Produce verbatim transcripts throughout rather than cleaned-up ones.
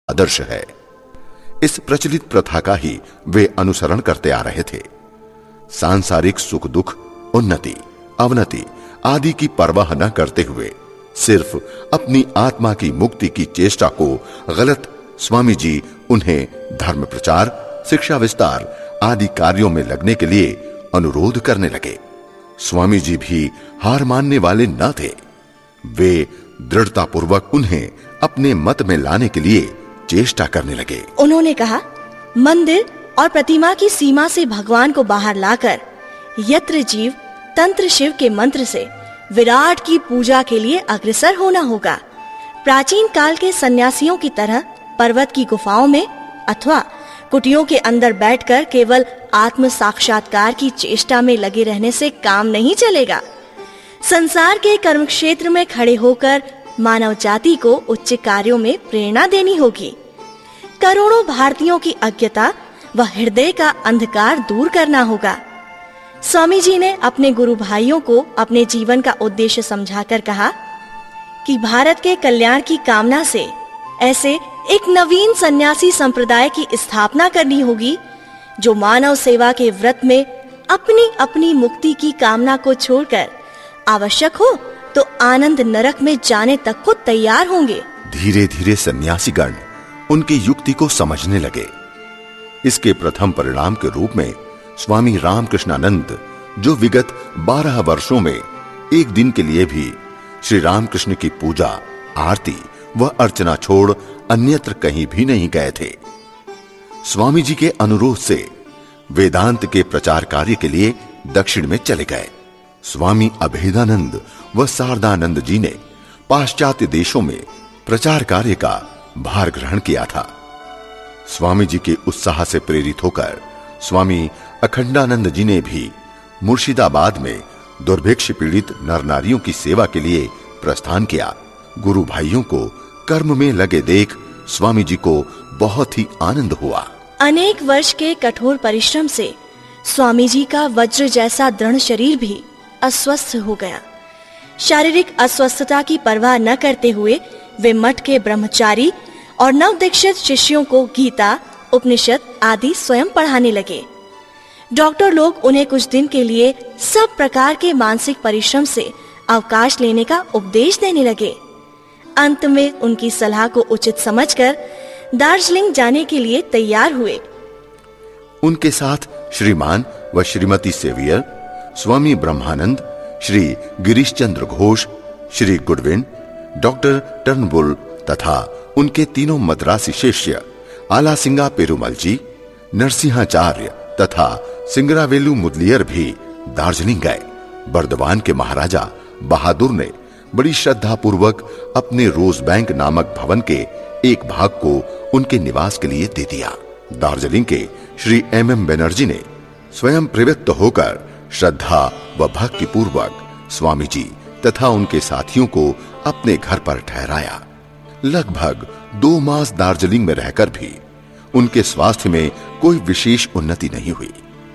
आदर्श है। इस प्रचलित प्रथा का ही वे अनुसरण करते आ रहे थे। सांसारिक सुख दुख, उन्नति अवनति आदि की परवाह न करते हुए सिर्फ अपनी आत्मा की मुक्ति की चेष्टा को गलत स्वामी जी उन्हें धर्म प्रचार, शिक्षा विस्तार आदि कार्यों में लगने के लिए अनुरोध करने लगे। स्वामी जी भी हार मानने वाले न थे। वे दृढ़तापूर्वक उन्हें अपने मत में लाने के लिए चेष्टा करने लगे। उन्होंने कहा, मंदिर और प्रतिमा की सीमा से भगवान को बाहर लाकर यत्र जीव तंत्र शिव के मंत्र से विराट की पूजा के लिए अग्रसर होना होगा। प्राचीन काल के सन्यासियों की तरह पर्वत की गुफाओं में अथवा कुटियों के अंदर बैठकर केवल आत्म साक्षात्कार की चेष्टा में लगे रहने से काम नहीं चलेगा। संसार के कर्म क्षेत्र में खड़े होकर मानव जाति को उच्च कार्यों में प्रेरणा देनी होगी। करोड़ों भारतीयों की अज्ञता व हृदय का अंधकार दूर करना होगा। स्वामी जी ने अपने गुरु भाइयों को अपने जीवन का उद्देश्य समझाकर कहा कि भारत के कल्याण की कामना से ऐसे एक नवीन सन्यासी संप्रदाय की स्थापना करनी होगी जो मानव सेवा के व्रत में अपनी अपनी मुक्ति की कामना को छोड़कर आवश्यक हो तो आनंद नरक में जाने तक को तैयार होंगे। धीरे धीरे सन्यासीगण उनकी युक्ति को समझने लगे। इसके प्रथम परिणाम के रूप में स्वामी रामकृष्णानंद, जो विगत बारह वर्षों में एक दिन के लिए भी श्री रामकृष्ण की पूजा, आरती व अर्चना छोड़ अन्यत्र कहीं भी नहीं गए थे, स्वामी जी के अनुरोध से वेदांत के प्रचार कार्य के लिए दक्षिण में चले गए। स्वामी अभेदानंद व शारदानंद जी ने पाश्चात्य देशों में प्रचार कार्य का भार ग्रहण किया था। स्वामी जी के उत्साह से प्रेरित होकर स्वामी अखंडानंद जी ने भी मुर्शिदाबाद में दुर्भिक्ष पीड़ित नर नारियों की सेवा के लिए प्रस्थान किया। गुरु भाइयों को कर्म में लगे देख स्वामी जी को बहुत ही आनंद हुआ। अनेक वर्ष के कठोर परिश्रम से स्वामी जी का वज्र जैसा दृढ़ शरीर भी अस्वस्थ हो गया। शारीरिक अस्वस्थता की परवाह न करते हुए वे मठ के ब्रह्मचारी और नवदीक्षित शिष्यों को गीता, उपनिषद आदि स्वयं पढ़ाने लगे। डॉक्टर लोग उन्हें कुछ दिन के लिए सब प्रकार के मानसिक परिश्रम से अवकाश लेने का उपदेश देने लगे। अंत में उनकी सलाह को उचित समझकर दार्जिलिंग जाने के लिए तैयार हुए। उनके साथ श्रीमान व श्रीमती सेवियर, स्वामी ब्रह्मानंद, Shri Girish Chandra Ghosh, Shri Goodwin, doctor Turnbull तथा उनके तीनों मद्रासी शिष्य आलासिंगा पेरुमल जी, नरसिंहाचार्य तथा सिंगरावेलु मुदलियर भी दार्जिलिंग गए। बर्दवान के महाराजा बहादुर ने बड़ी श्रद्धा पूर्वक अपने रोज बैंक नामक भवन के एक भाग को उनके निवास के लिए दे दिया। दार्जिलिंग के श्री एम एम बनर्जी ने स्वयं प्रवृत्त होकर श्रद्धा व भक्ति पूर्वक स्वामी जी तथा उनके साथियों को अपने घर पर ठहराया। लगभग दो मास दार्जिलिंग में रहकर भी उनके स्वास्थ्य में कोई विशेष उन्नति नहीं हुई।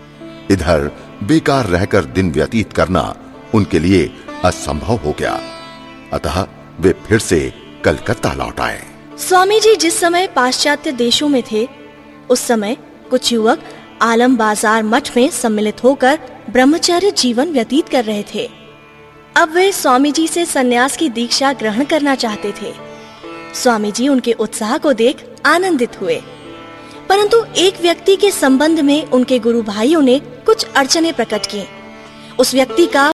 इधर बेकार रहकर दिन व्यतीत करना उनके लिए असंभव हो गया, अतः वे फिर से कलकत्ता लौट आए। स्वामी जी जिस समय पाश्चात्य देशों में थे, उस समय कुछ युवक आलम बाजार मठ में सम्मिलित होकर ब्रह्मचर्य जीवन व्यतीत कर रहे थे। अब वे स्वामी जी से सन्यास की दीक्षा ग्रहण करना चाहते थे। स्वामी जी उनके उत्साह को देख आनंदित हुए, परंतु एक व्यक्ति के संबंध में उनके गुरु भाइयों ने कुछ अड़चने प्रकट की। उस व्यक्ति का